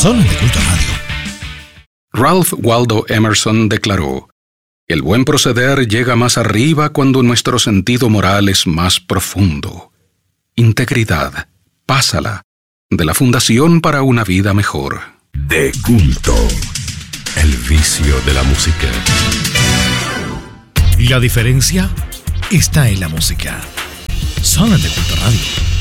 Solo en De Culto Radio. Ralph Waldo Emerson declaró: el buen proceder llega más arriba cuando nuestro sentido moral es más profundo. Integridad, pásala, de la Fundación para una Vida Mejor. De Culto, el vicio de la música. La diferencia está en la música. Solo en De Culto Radio.